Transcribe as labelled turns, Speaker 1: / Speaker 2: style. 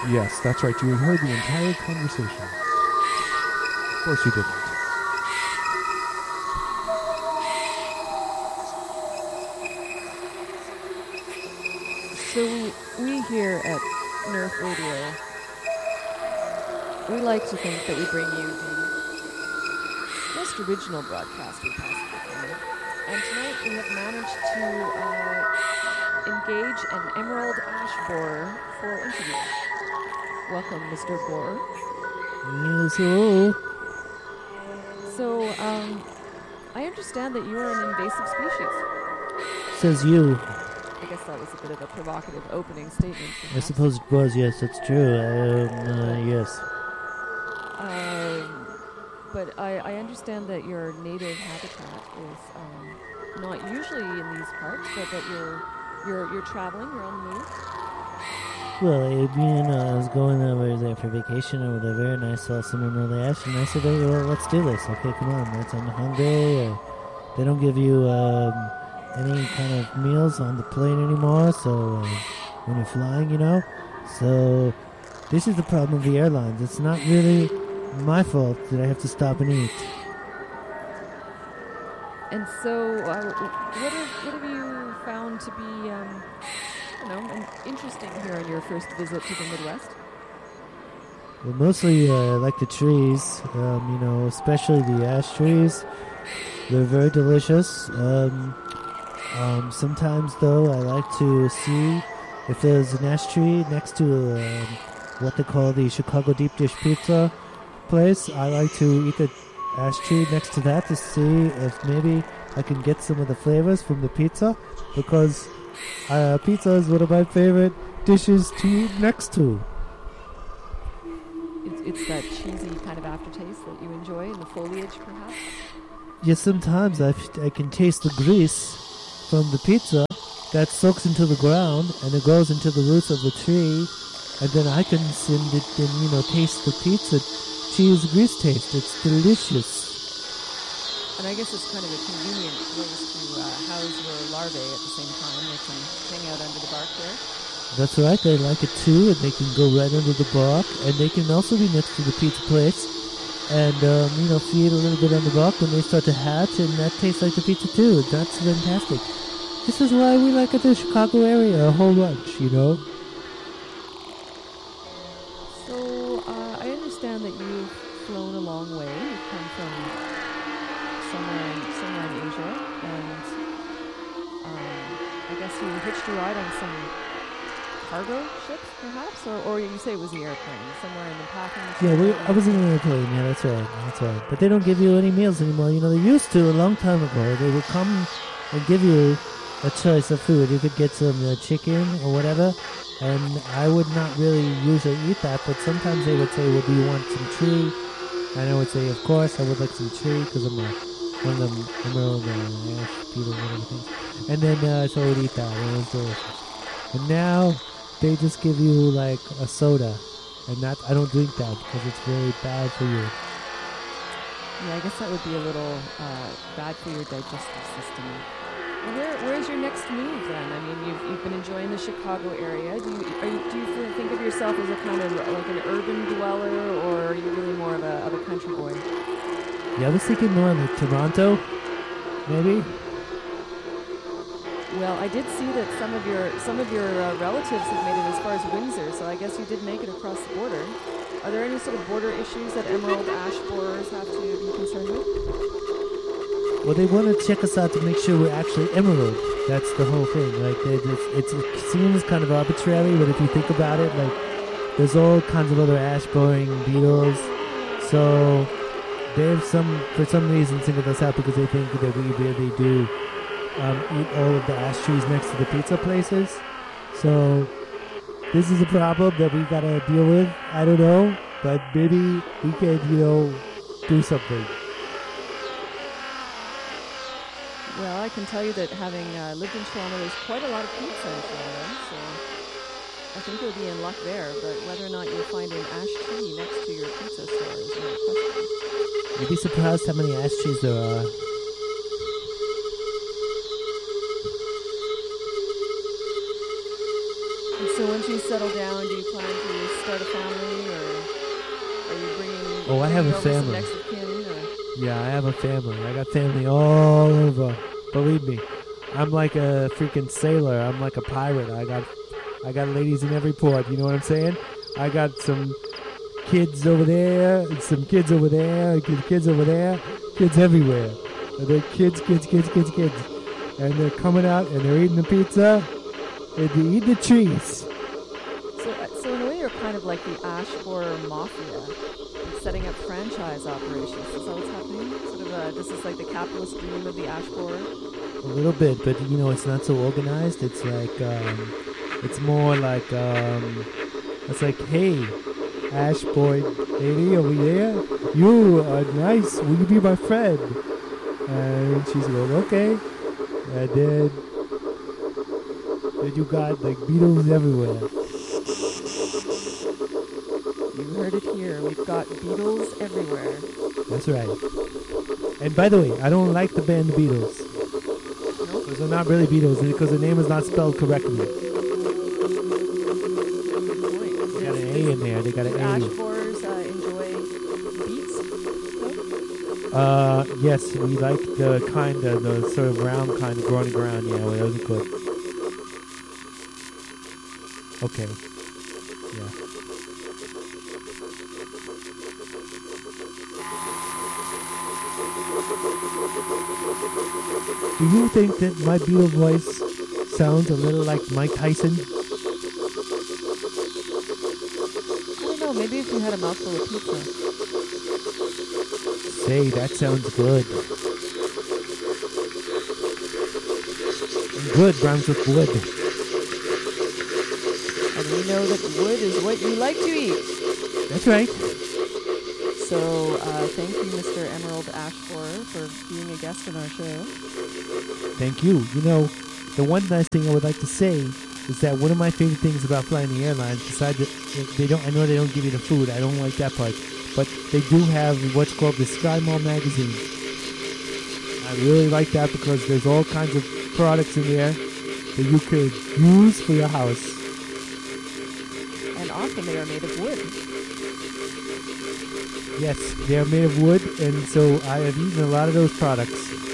Speaker 1: Yes, that's right. You heard the entire conversation. Of course you didn't.
Speaker 2: So we here at Nerf Radio, we like to think that we bring you the most original broadcast we possibly can. And tonight we have managed to engage an emerald ash borer for interview. Welcome, Mr. Borer.
Speaker 3: Yes, hello.
Speaker 2: So, I understand that you are an invasive species.
Speaker 3: Says you.
Speaker 2: I guess that was a bit of a provocative opening statement.
Speaker 3: I suppose it was, yes, that's true. Yes.
Speaker 2: But I understand that your native habitat is not usually in these parts, but that you're traveling, you're on the move.
Speaker 3: Well, I was going over there for vacation or whatever, and I saw some emerald ash, and I said, hey, well, let's do this. Okay, come on, I'm hungry. They don't give you any kind of meals on the plane anymore, so when you're flying, So this is the problem of the airlines. It's not really my fault that I have to stop and eat.
Speaker 2: And so, what have you found to be, interesting here on your first visit to the Midwest?
Speaker 3: Well, mostly I like the trees, especially the ash trees. They're very delicious. Sometimes, though, I like to see if there's an ash tree next to what they call the Chicago Deep Dish Pizza place. I like to eat the ash tree next to that to see if maybe I can get some of the flavors from the pizza, because pizza is one of my favorite dishes to eat next to.
Speaker 2: It's that cheesy kind of aftertaste that you enjoy in the foliage, perhaps?
Speaker 3: Yes, sometimes I can taste the grease from the pizza that soaks into the ground and it goes into the roots of the tree, and then I can send it and taste the pizza cheese grease taste. It's delicious.
Speaker 2: And I guess it's kind of a convenient place to house your larvae at the same time. They can hang out under the bark there.
Speaker 3: That's right, they like it too, and they can go right under the bark, and they can also be next to the pizza place and feed a little bit on the bark when they start to hatch, and that tastes like the pizza too. That's fantastic. This is why we like it in the Chicago area a whole bunch,
Speaker 2: So, I understand that you've flown a long way. You've come from somewhere in Asia, and I guess you hitched a ride on some cargo ships, perhaps? Or you say it was the airplane, somewhere in the packing?
Speaker 3: Yeah, I was in an airplane, yeah, that's right. But they don't give you any meals anymore. They used to a long time ago. They would come and give you a choice of food. You could get some chicken or whatever, and I would not really usually eat that, but sometimes they would say, well, do you want some tree? And I would say, of course, I would like some tree, because I'm one of them emerald ash beetle and everything. And then so I would eat that, and it was delicious. And now they just give you like a soda, and that I don't drink that because it's very bad for you.
Speaker 2: Yeah, I guess that would be a little bad for your digestive system. Well, where's your next move then? I mean, you've been enjoying the Chicago area. Do you think of yourself as a kind of like an urban dweller, or are you really more of a country boy?
Speaker 3: Yeah, I was thinking more like Toronto, maybe.
Speaker 2: Well, I did see that some of your relatives have made it as far as Windsor, so I guess you did make it across the border. Are there any sort of border issues that emerald ash borers have to be concerned with?
Speaker 3: Well, they want to check us out to make sure we're actually emerald. That's the whole thing. Like, it seems kind of arbitrary, but if you think about it, like, there's all kinds of other ash boring beetles. So they've for some reason singled us out because they think that we really do eat all of the ash trees next to the pizza places. So this is a problem that we gotta deal with. I don't know, but maybe we can, do something.
Speaker 2: Well, I can tell you that having lived in Toronto, there's quite a lot of pizza in Toronto, so I think you'll be in luck there. But whether or not you'll find an ash tree next to your pizza store is another question.
Speaker 3: You'd be surprised how many ash trees there are.
Speaker 2: And so once you settle down, do you plan to start a family, or are you bringing?
Speaker 3: Oh, I have
Speaker 2: bringing
Speaker 3: a
Speaker 2: over some
Speaker 3: family.
Speaker 2: next of kin, or?
Speaker 3: Yeah, I have a family. I got family all over. Believe me, I'm like a freaking sailor. I'm like a pirate. I got ladies in every port. You know what I'm saying? I got some kids over there, and some kids over there, and kids over there, kids everywhere. And they're kids, and they're coming out and they're eating the pizza, and they eat the trees.
Speaker 2: So in a way, you're kind of like the Ashmore Mafia, setting up franchise operations. Is that what's happening? Sort of this is like the capitalist dream of the Ashmore.
Speaker 3: A little bit, but you know, it's not so organized. It's like, it's more like, it's like, hey, Ash boy lady over there, you are nice. Will you be my friend? And she's going, okay. And then you got like beetles everywhere.
Speaker 2: You heard it here. We've got Beatles everywhere.
Speaker 3: That's right. And by the way, I don't like the band The Beatles.
Speaker 2: Nope.
Speaker 3: Because they're not really Beatles, because the name is not spelled correctly.
Speaker 2: Good point.
Speaker 3: They got an A in there. They got an
Speaker 2: Do
Speaker 3: A.
Speaker 2: Ashmores enjoy beets? though?
Speaker 3: Yes, we like the kind of, the sort of round kind of growing ground. Yeah, well, those are good. Okay. Yeah. Do you think that my Beatle voice sounds a little like Mike Tyson?
Speaker 2: I don't know. Maybe if you had a mouthful of pizza.
Speaker 3: Say, that sounds good. And good rhymes with wood.
Speaker 2: And we know that wood is what you like to eat.
Speaker 3: That's right.
Speaker 2: So thank you, Mr. Emerald Ashford, for being a guest on our show.
Speaker 3: Thank you. You know, the one last thing I would like to say is that one of my favorite things about flying the airlines, besides that they don't, I know they don't give you the food. I don't like that part. But they do have what's called the Sky Mall magazine. I really like that because there's all kinds of products in there that you could use for your house.
Speaker 2: And often they are made of wood.
Speaker 3: Yes, they are made of wood, and so I have eaten a lot of those products.